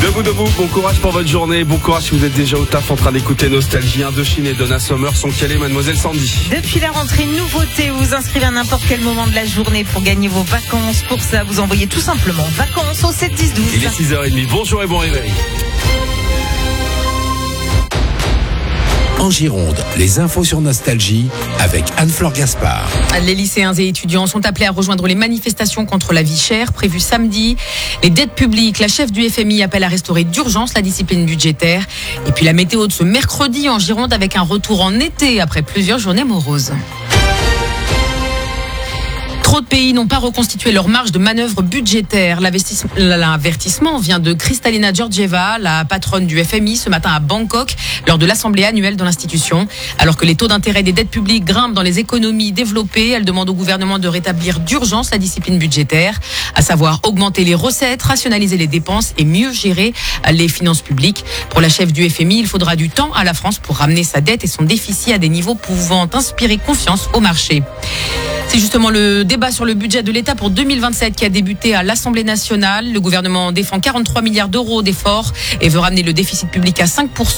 Debout, debout, bon courage pour votre journée. Bon courage si vous êtes déjà au taf en train d'écouter Nostalgie. Indochine et Donna Summer sont calés, mademoiselle Sandy. Depuis la rentrée, nouveauté, vous vous inscrivez à n'importe quel moment de la journée pour gagner vos vacances. Pour ça, vous envoyez tout simplement vacances au 7 10 12. Il est 6h30. Bonjour et bon réveil. En Gironde, les infos sur Nostalgie avec Anne-Fleur Gaspard. Les lycéens et étudiants sont appelés à rejoindre les manifestations contre la vie chère prévues samedi. Les dettes publiques, la chef du FMI appelle à restaurer d'urgence la discipline budgétaire. Et puis la météo de ce mercredi en Gironde avec un retour en été après plusieurs journées moroses. Trop de pays n'ont pas reconstitué leur marge de manœuvre budgétaire. L'avertissement vient de Kristalina Georgieva, la patronne du FMI, ce matin à Bangkok, lors de l'assemblée annuelle de l'institution. Alors que les taux d'intérêt des dettes publiques grimpent dans les économies développées, elle demande au gouvernement de rétablir d'urgence la discipline budgétaire, à savoir augmenter les recettes, rationaliser les dépenses et mieux gérer les finances publiques. Pour la chef du FMI, il faudra du temps à la France pour ramener sa dette et son déficit à des niveaux pouvant inspirer confiance au marché. C'est justement le débat sur le budget de l'État pour 2027 qui a débuté à l'Assemblée nationale. Le gouvernement défend 43 milliards d'euros d'efforts et veut ramener le déficit public à 5%